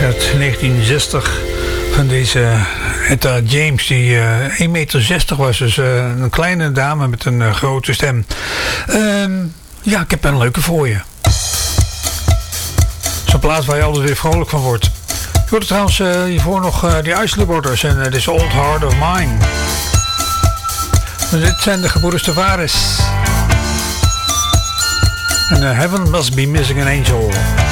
uit 1960 van deze Etta James, die 1,60 meter was. Dus een kleine dame met een grote stem. Ja, ik heb een leuke voor je. Zo'n plaats waar je altijd weer vrolijk van wordt. Je hoort trouwens hiervoor nog de Isley Brothers en This Old Heart of Mine. En dit zijn de gebroeders Tavares. En Heaven Must Be Missing an Angel.